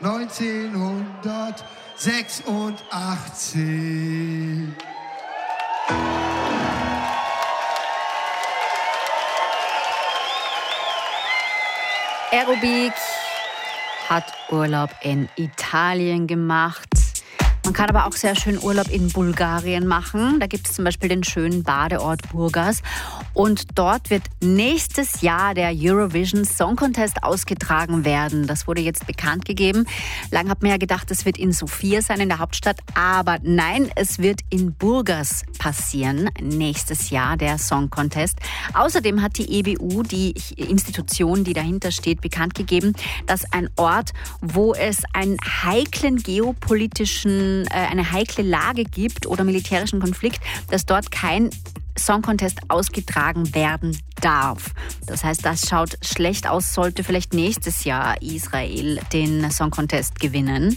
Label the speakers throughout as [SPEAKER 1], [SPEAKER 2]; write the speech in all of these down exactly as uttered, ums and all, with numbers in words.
[SPEAKER 1] neunzehnhundertsechsundachtzig.
[SPEAKER 2] Aerobik hat Urlaub in Italien gemacht. Man kann aber auch sehr schön Urlaub in Bulgarien machen. Da gibt es zum Beispiel den schönen Badeort Burgas. Und dort wird nächstes Jahr der Eurovision Song Contest ausgetragen werden. Das wurde jetzt bekannt gegeben. Lang hat man ja gedacht, es wird in Sofia sein, in der Hauptstadt. Aber nein, es wird in Burgas passieren, nächstes Jahr der Song Contest. Außerdem hat die E B U, die Institution, die dahinter steht, bekannt gegeben, dass ein Ort, wo es einen heiklen geopolitischen, äh, eine heikle Lage gibt oder militärischen Konflikt, dass dort kein Song Contest ausgetragen werden darf. Das heißt, das schaut schlecht aus, sollte vielleicht nächstes Jahr Israel den Song Contest gewinnen.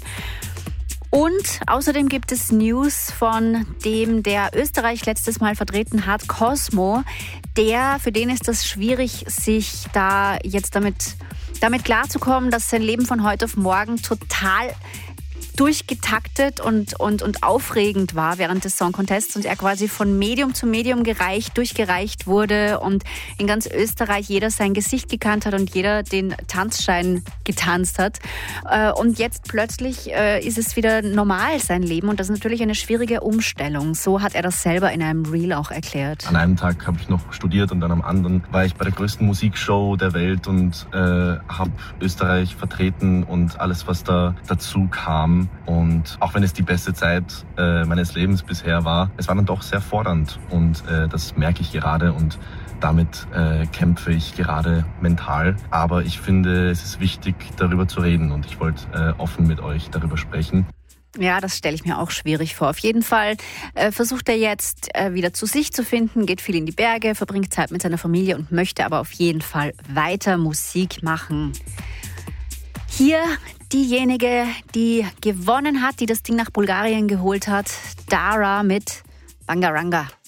[SPEAKER 2] Und außerdem gibt es News von dem, der Österreich letztes Mal vertreten hat, Cosmo. Der, für den ist das schwierig, sich da jetzt damit, damit klarzukommen, dass sein Leben von heute auf morgen total durchgetaktet und, und, und aufregend war während des Song Contests und er quasi von Medium zu Medium gereicht, durchgereicht wurde und in ganz Österreich jeder sein Gesicht gekannt hat und jeder den Tanzschein getanzt hat. Und jetzt plötzlich ist es wieder normal, sein Leben, und das ist natürlich eine schwierige Umstellung. So hat er das selber in einem Reel auch erklärt.
[SPEAKER 3] An einem Tag habe ich noch studiert und dann am anderen war ich bei der größten Musikshow der Welt und äh, habe Österreich vertreten und alles, was da dazu kam. Und auch wenn es die beste Zeit äh, meines Lebens bisher war, es war dann doch sehr fordernd und äh, das merke ich gerade und damit äh, kämpfe ich gerade mental. Aber ich finde, es ist wichtig, darüber zu reden und ich wollte äh, offen mit euch darüber sprechen.
[SPEAKER 2] Ja, das stelle ich mir auch schwierig vor. Auf jeden Fall äh, versucht er jetzt äh, wieder zu sich zu finden, geht viel in die Berge, verbringt Zeit mit seiner Familie und möchte aber auf jeden Fall weiter Musik machen. Hier diejenige, die gewonnen hat, die das Ding nach Bulgarien geholt hat, Dara mit Bangaranga.